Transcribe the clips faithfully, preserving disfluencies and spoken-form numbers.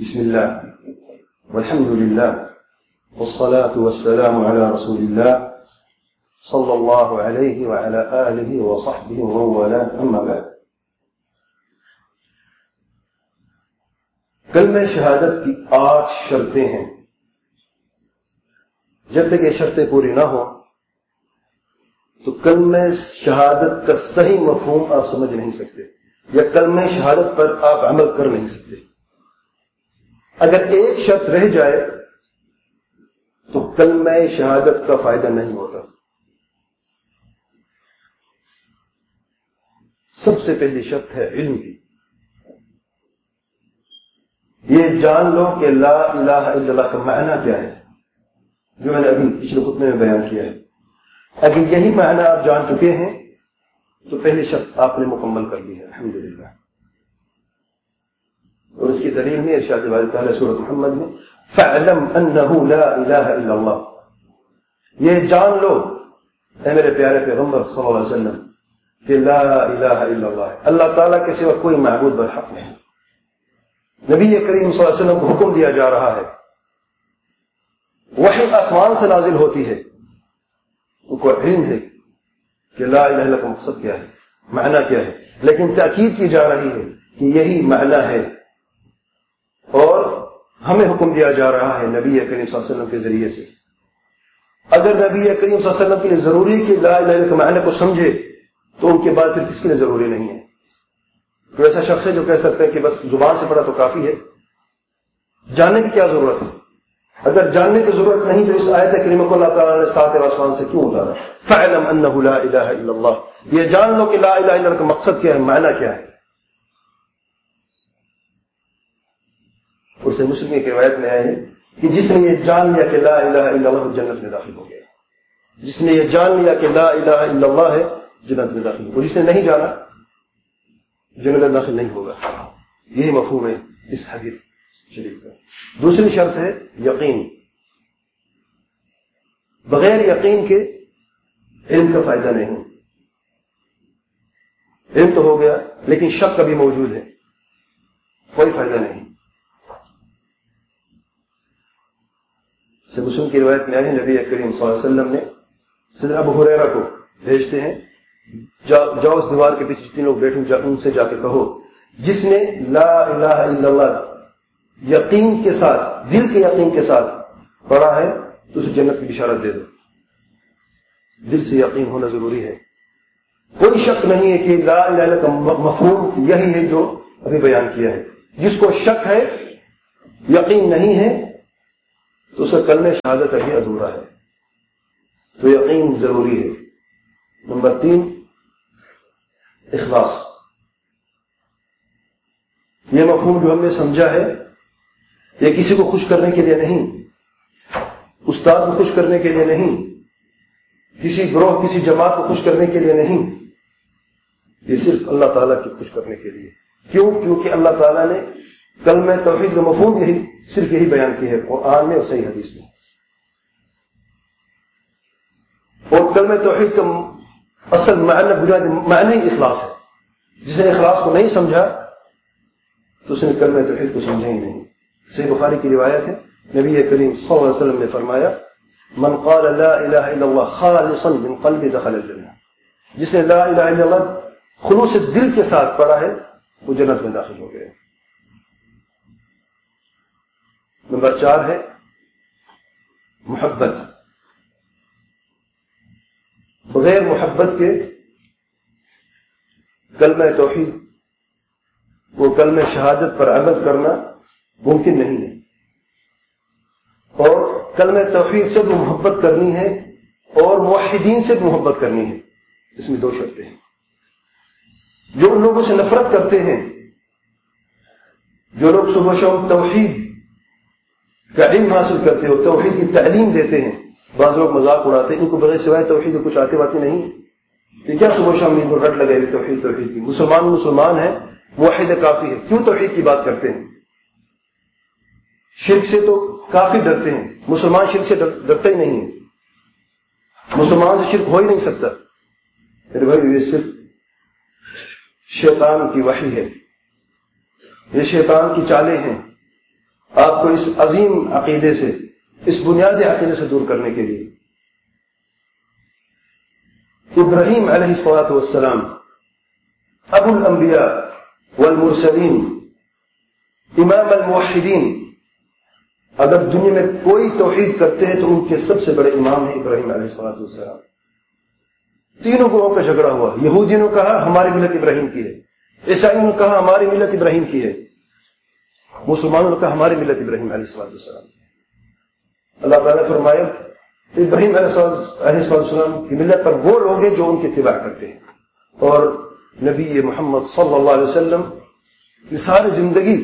بسم الله والحمد لله والصلاة والسلام على رسول الله صلى الله عليه وعلى آله وصحبه ومن والاه أما بعد. کلمہ شہادت کی آٹھ شرطیں ہیں. جب تک یہ شرطیں پوری نہ ہوں تو کلمہ شہادت کا صحیح مفہوم آپ سمجھ نہیں سکتے یا کلمہ شہادت پر آپ عمل کر نہیں سکتے. اگر ایک شرط رہ جائے تو کلمہ شہادت کا فائدہ نہیں ہوتا. سب سے پہلی شرط ہے علم کی. یہ جان لو کہ لا الہ الا اللہ کا معنی کیا ہے، جو میں نے ابھی پچھلے خطبے میں بیان کیا ہے. اگر یہی معنی آپ جان چکے ہیں تو پہلی شرط آپ نے مکمل کر لی ہے الحمدللہ. اور اس کی دلیل میں ارشاد باری تعالیٰ سورۃ محمد میں فَاعْلَمْ أَنَّهُ لَا إِلَٰهَ إِلَّا اللَّهُ، یہ جان لو اے میرے پیارے پیغمبر صلی اللہ علیہ وسلم کہ لا الہ الا اللہ، اللہ تعالیٰ کے سوا کوئی معبود برحق نہیں. نبی کریم صلی اللہ علیہ وسلم کو حکم دیا جا رہا ہے، وحی آسمان سے نازل ہوتی ہے، ان کو علم ہے کہ لا الہ الا اللہ کا مقصد کیا ہے، معنی کیا ہے، لیکن تاکید کی جا رہی ہے کہ یہی معنی ہے. اور ہمیں حکم دیا جا رہا ہے نبی کریم صلی اللہ علیہ وسلم کے ذریعے سے. اگر نبی کریم صلی اللہ علیہ وسلم کے لیے ضروری کہ لا الہ الا اللہ کے معنی کو سمجھے تو ان کے بعد پھر کس کے لیے ضروری نہیں ہے؟ تو ایسا شخص ہے جو کہہ سکتے ہیں کہ بس زبان سے پڑھا تو کافی ہے، جاننے کی کیا ضرورت ہے؟ اگر جاننے کی ضرورت نہیں تو اس آیت کریمہ کو اللہ تعالیٰ نے ساتھ آسمان سے کیوں اتارا؟ فَاعْلَمْ أَنَّهُ لَا إِلَٰهَ إِلَّا اللَّهُ، یہ جان لو کہ لا الہ الا اللہ کا مقصد کیا ہے، معنی کیا ہے. اس سے مسلم کی روایت میں آئے ہیں کہ جس نے یہ جان لیا کہ لا الہ الا اللہ جنت میں داخل ہو گیا. جس نے یہ جان لیا کہ لا الہ الا اللہ ہے جنت میں داخل ہوگا، جس نے نہیں جانا جنت میں داخل نہیں ہوگا. یہی مفہوم ہے اس حدیث شریف کا. دوسری شرط ہے یقین. بغیر یقین کے علم کا فائدہ نہیں. علم تو ہو گیا لیکن شک کبھی موجود ہے، کوئی فائدہ نہیں. سے مسلم کی روایت میں آئے ہیں نبی کریم صلی اللہ علیہ وسلم نے سیدنا ابو ہریرہ کو بھیجتے ہیں، جاؤ جا اس دیوار کے پیچھے جتنے لوگ بیٹھے جا ان سے جا کے کہو جس نے لا الہ الا اللہ یقین کے ساتھ، دل کے یقین کے ساتھ پڑھا ہے تو اسے جنت کی بشارت دے دو. دل سے یقین ہونا ضروری ہے. کوئی شک نہیں ہے کہ لا الہ الا اللہ کا مفہوم یہی ہے جو ابھی بیان کیا ہے. جس کو شک ہے، یقین نہیں ہے، تو اسے کلمہ شہادت ابھی ادھورا ہے. تو یقین ضروری ہے. نمبر تین اخلاص. یہ مفہوم جو ہم نے سمجھا ہے یہ کسی کو خوش کرنے کے لیے نہیں، استاد کو خوش کرنے کے لیے نہیں، کسی گروہ کسی جماعت کو خوش کرنے کے لیے نہیں، یہ صرف اللہ تعالیٰ کی خوش کرنے کے لیے. کیوں؟ کیونکہ اللہ تعالیٰ نے کلمہ توحید کا مفہوم یہی صرف یہی بیان کی ہے قرآن میں اور صحیح حدیث میں. اور کلمہ توحید کا اصل معنی بنیادی معنی ہی اخلاص ہے. جس نے اخلاص کو نہیں سمجھا تو اس نے کلمہ توحید کو سمجھا ہی نہیں. صحیح بخاری کی روایت ہے، نبی کریم صلی اللہ علیہ وسلم نے فرمایا من قال لا الہ الا اللہ خالصا من قلب دخل الجنہ، جس نے لا الہ الا اللہ خلوص دل کے ساتھ پڑھا ہے وہ جنت میں داخل ہو گئے. نمبر چار ہے محبت. بغیر محبت کے کلمہ توحید وہ کلمہ شہادت پر عمل کرنا ممکن نہیں ہے. اور کلمہ توحید سے بھی محبت کرنی ہے اور موحدین سے بھی محبت کرنی ہے. اس میں دو شرطیں ہیں. جو ان لوگوں سے نفرت کرتے ہیں، جو لوگ صبح شام توحید کا علم حاصل کرتے ہو، توحید کی تعلیم دیتے ہیں، بعض لوگ مذاق اڑاتے ہیں ان کو بغیر سوائے توحید کچھ آتے باتی نہیں، کہ کیا صبح شام ان کو رٹ لگے ہوئی توحید توحید کی. مسلمان مسلمان ہے، موحد کافی ہے، کیوں توحید کی بات کرتے ہیں؟ شرک سے تو کافی ڈرتے ہیں، مسلمان شرک سے ڈرتے ہی نہیں. مسلمان سے شرک ہو ہی نہیں سکتا. میرے بھائی یہ صرف شیطان کی وحی ہے، یہ شیطان کی چالیں ہیں. آپ کو اس عظیم عقیدے سے، اس بنیادی عقیدے سے دور کرنے کے لیے۔ ابراہیم علیہ الصلوۃ والسلام ابو الانبیاء والمرسلین، امام الموحدین، اگر دنیا میں کوئی توحید کرتے ہیں تو ان کے سب سے بڑے امام ہیں ابراہیم علیہ الصلوۃ والسلام۔ تینوں گروہوں کا جھگڑا ہوا، یہودیوں نے کہا ہماری ملت ابراہیم کی ہے، عیسائیوں نے کہا ہماری ملت ابراہیم کی ہے، مسلمانوں نے کہا ہماری ملت ابراہیم علیہ الصلوۃ والسلام۔ اللہ تعالیٰ نے فرمایا ابراہیم علیہ السلام کی ملت پر وہ لوگ ہیں جو ان کی اتباع کرتے ہیں، اور نبی محمد صلی اللہ علیہ وسلم کی ساری زندگی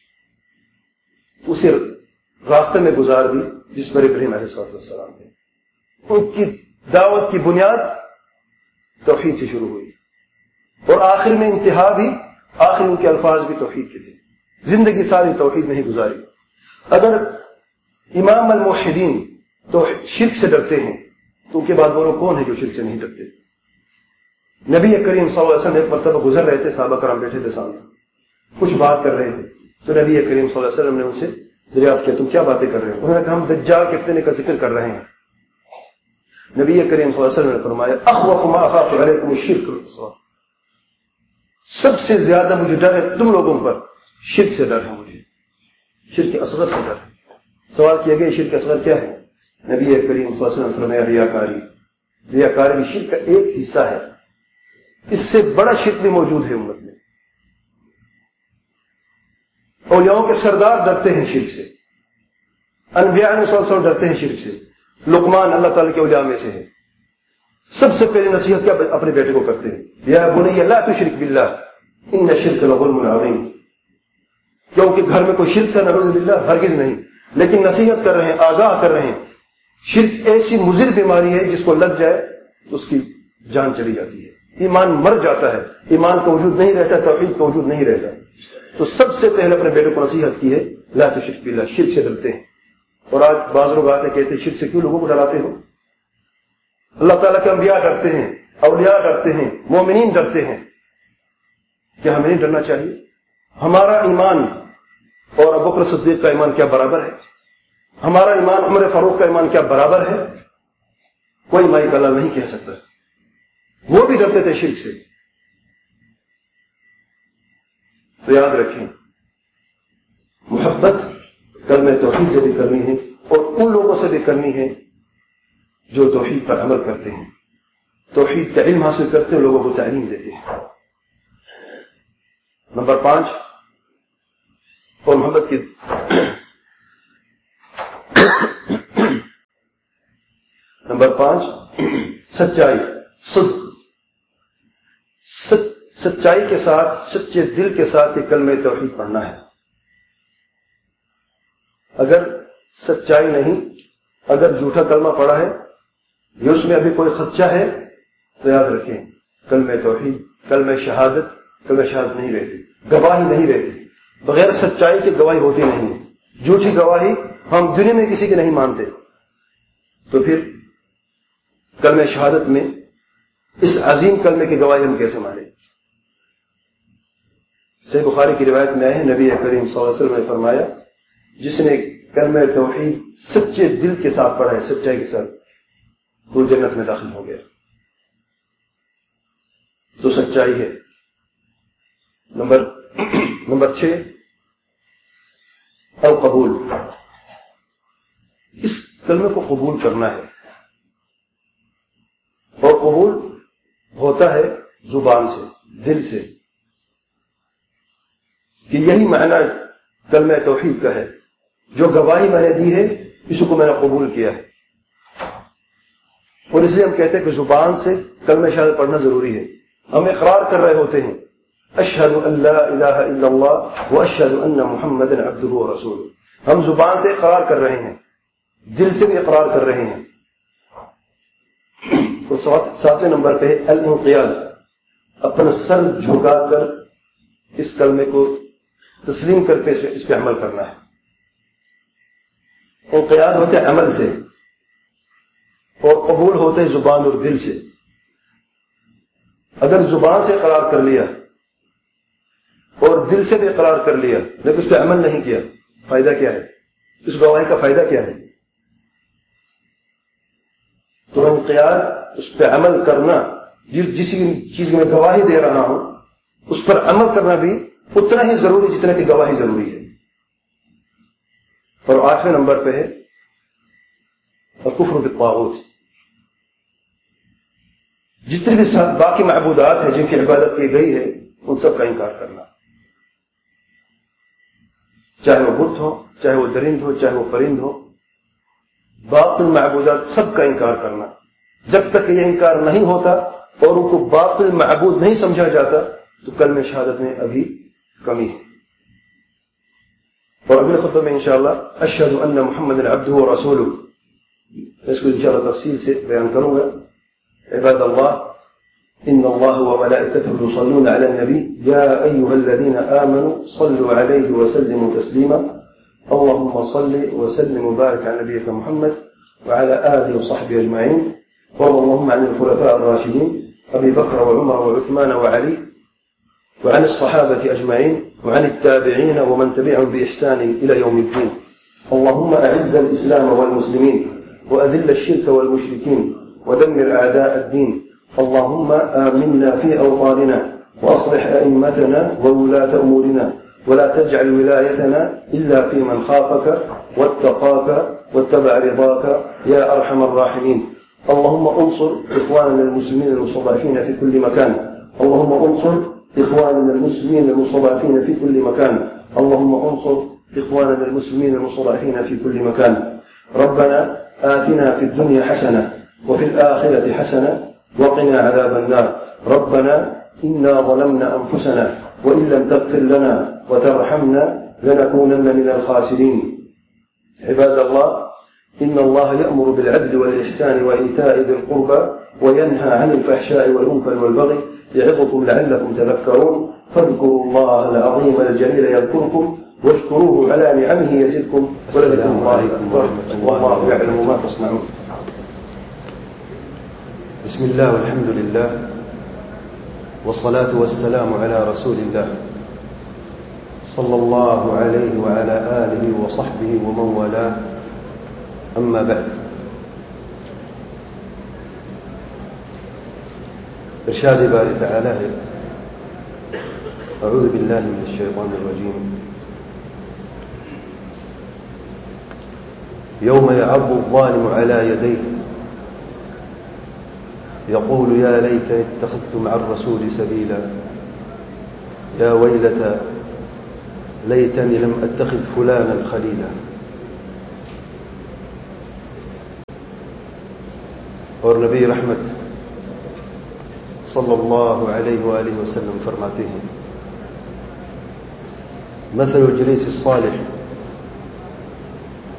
اسی راستے میں گزار دی جس پر ابراہیم علیہ السلام تھے۔ ان کی دعوت کی بنیاد توحید سے شروع ہوئی، اور آخر میں انتہا بھی، آخر ان کے الفاظ بھی توحید کے تھے، زندگی ساری توحید میں ہی گزاری۔ اگر امام الموحدین تو شرک سے ڈرتے ہیں تو ان کے بعد وہ لوگ کون ہیں جو شرک سے نہیں ڈرتے؟ نبی کریم صلی اللہ علیہ وسلم ایک مرتبہ گزر رہے تھے، صحابہ کرام بیٹھے تھے سامنے، کچھ بات کر رہے تھے، تو نبی کریم صلی اللہ علیہ وسلم نے ان سے دریافت کیا تم کیا باتیں کر رہے ہو؟ انہوں نے کہا ہم دجال کے فتنے کا ذکر کر رہے ہیں۔ نبی کریم صلی اللہ علیہ وسلم نے فرمایا اخوف ما اخاف علیکم الشرک الاصغر، سب سے زیادہ مجھے ڈر ہے تم لوگوں پر شرک سے ڈر ہے، مجھے شرک اصغر سے ڈر ہے۔ سوال کیا گیا شرک اصغر کیا ہے؟ نبی کریم صلی اللہ علیہ وسلم نے فرمایا ریاکاری، ریاکاری بھی شرک کا ایک حصہ ہے، اس سے بڑا شرک بھی موجود ہے امت میں۔ اولیاؤں کے سردار ڈرتے ہیں شرک سے، انبیاء علیہ السلام ڈرتے ہیں شرک سے، لقمان اللہ تعالیٰ کے اولیاء میں سے ہے۔ سب سے پہلے نصیحت کیا اپنے بیٹے کو کرتے ہیں؟ یا بنی لا تشرک باللہ ان الشرک لظلم عظیم، کیونکہ گھر میں کوئی شرک تھا نعوذ باللہ ہرگز نہیں، لیکن نصیحت کر رہے ہیں، آگاہ کر رہے ہیں۔ شرک ایسی مضر بیماری ہے جس کو لگ جائے تو اس کی جان چلی جاتی ہے، ایمان مر جاتا ہے، ایمان کا وجود نہیں رہتا، توحید کا وجود نہیں رہتا۔ تو سب سے پہلے اپنے بیٹے کو نصیحت کی ہے لا تشرک باللہ، شرک سے ڈرتے ہیں۔ اور آج بعض لوگ آتے کہتے ہیں شرک سے کیوں لوگوں کو ڈراتے ہو؟ اللہ تعالیٰ کے انبیاء ڈرتے ہیں، اولیاء ڈرتے ہیں، مومنین ڈرتے ہیں، کیا ہمیں نہیں ڈرنا چاہیے؟ ہمارا ایمان اور ابوبکر صدیق کا ایمان کیا برابر ہے؟ ہمارا ایمان عمر فاروق کا ایمان کیا برابر ہے؟ کوئی مائی کلام نہیں کہہ سکتا۔ وہ بھی ڈرتے تھے شرک سے۔ تو یاد رکھیں محبت کلمہ توحید سے بھی کرنی ہے، اور ان لوگوں سے بھی کرنی ہے جو توحید پر عمل کرتے ہیں، توحید کا علم حاصل کرتے ہیں، لوگوں کو تعلیم دیتے ہیں۔ نمبر پانچ، اور محبت کی نمبر پانچ سچائی، صدق، سچ سچائی کے ساتھ، سچے دل کے ساتھ یہ کلمہ توحید پڑھنا ہے۔ اگر سچائی نہیں، اگر جھوٹا کلمہ پڑھا ہے یہ اس میں ابھی کوئی خدشہ ہے تو یاد رکھیں کلمہ توحید، کلمہ شہادت، کلمہ شہادت نہیں رہتی، گواہی نہیں رہتی، بغیر سچائی کی گواہی ہوتی نہیں ہے۔ جھوٹی گواہی ہم دنیا میں کسی کی نہیں مانتے، تو پھر کلمہ شہادت میں اس عظیم کلمے کی گواہی ہم کیسے مانیں؟ صحیح بخاری کی روایت میں ہے نبی کریم صلی اللہ علیہ وسلم نے فرمایا جس نے کلمہ توحید سچے دل کے ساتھ پڑھا ہے، سچائی کے ساتھ، وہ جنت میں داخل ہو گیا۔ تو سچائی ہے۔ نمبر نمبر چھ، اور قبول، اس کلمے کو قبول کرنا ہے، اور قبول ہوتا ہے زبان سے، دل سے، کہ یہی معنی کلمہ توحید کا ہے، جو گواہی میں نے دی ہے اس کو میں نے قبول کیا ہے۔ اور اس لیے ہم کہتے ہیں کہ زبان سے کلمہ شہادت پڑھنا ضروری ہے۔ ہم اقرار کر رہے ہوتے ہیں اشہد ان لا الہ الا اللہ واشہد ان محمدا عبدہ ورسولہ، ہم زبان سے اقرار کر رہے ہیں، دل سے بھی اقرار کر رہے ہیں۔ اور ساتویں نمبر پہ الانقیاد، اپنا سر جھکا کر اس کلمے کو تسلیم کر کے اس پہ عمل کرنا ہے۔ انقیاد ہوتے ہیں عمل سے، اور قبول ہوتے ہیں زبان اور دل سے۔ اگر زبان سے اقرار کر لیا اور دل سے بھی اقرار کر لیا لیکن اس پہ عمل نہیں کیا फायदा क्या है? इस गवाही का फायदा क्या है? तो इनक़ियाद, उस पर अमल करना, जिस जिस चीज में गवाही दे रहा हूं उस पर अमल करना भी उतना ही जरूरी जितना कि गवाही जरूरी है। और आठवें नंबर पे है कुफ्र बित्तागूत। जितने भी बाकी मअबूदात है जिनकी इबादत की गई है उन सब का इनकार करना, चाहे वो बुत हो, चाहे वो दरिंद हो, चाहे वो परिंद हो, बातिल मअबूदात सब का इनकार करना। जब तक ये इनकार नहीं होता और उनको बातिल मअबूद नहीं समझा जाता तो कलमे शहादत में अभी कमी है। और अगले खुतबे में इंशाअल्लाह अशहदु अन्ना मुहम्मदन अब्दुहु व रसूलुहु, इसको इंशाअल्लाह तफसील से बयान करूंगा। इबादल्लाह इन्नल्लाह व मलाइकतहु युसल्लूना अला नबी या अय्युहल्लज़ीना आमनू सल्लु अलैहि व सल्लिमू तस्लीमा अल्लाहुम्मा सल्लि व सल्लिम व बारिक अला नबियिका मुहम्मद व अला आलिहि व सहबिहि अजमईन व अल्लाहुम्मा अनिल खुलफाء الراشدين अबी बकर व उमर व उस्मान व अली وعن الصحابة أجمعين وعن التابعين ومن تبعهم بإحسان إلى يوم الدين. اللهم أعز الإسلام والمسلمين وأذل الشرك والمشركين ودمر أعداء الدين. اللهم آمنا في أوطاننا وأصلح أئمتنا وولاة أمورنا ولا تجعل ولايتنا إلا في من خافك واتقاك واتبع رضاك يا أرحم الراحمين. اللهم انصر إخواننا المسلمين المستضعفين في كل مكان. اللهم انصر إخواننا المسلمين المستضعفين في كل مكان. اللهم انصر إخواننا المسلمين المستضعفين في كل مكان. ربنا آتنا في الدنيا حسنة وفي الآخرة حسنة وقنا عذاب النار. ربنا إنا ظلمنا أنفسنا وإن لم تغفر لنا وترحمنا لنكونن من الخاسرين. عباد الله إن الله يأمر بالعدل والإحسان وإيتاء ذي القربى وينهى عن الفحشاء والمنكر والبغي يعظكم لعلكم تذكرون. فاذكروا الله العظيم الجليل يذكركم واشكروه على نعمه يزدكم ولذكر الله أكبر والله يعلم ما تصنعون. بسم الله والحمد لله والصلاة والسلام على رسول الله صلى الله عليه وعلى آله وصحبه ومن والاه. أما بعد. إرشاد باري تعالى أعوذ بالله من الشيطان الرجيم. يوم يعض الظالم على يديه يقول يا ليتني اتخذت مع الرسول سبيلا يا ويلتى ليتني لم أتخذ فلانا خليلا. और नबी रहमत सल्लल्लाहु अलैहि वआलिहि वसल्लम फरमाते हैं, मसलुल जलीस सालिह